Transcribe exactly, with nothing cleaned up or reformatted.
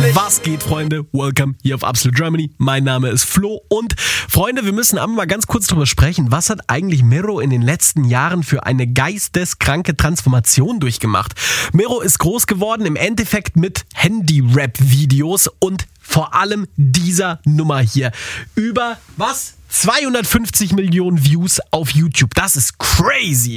Was geht, Freunde? Welcome hier auf Absolute Germany. Mein Name ist Flo und Freunde, wir müssen aber mal ganz kurz drüber sprechen. Was hat eigentlich Mero in den letzten Jahren für eine geisteskranke Transformation durchgemacht? Mero ist groß geworden, im Endeffekt mit Handy-Rap-Videos und vor allem dieser Nummer hier. Über, was? zweihundertfünfzig Millionen Views auf YouTube. Das ist crazy.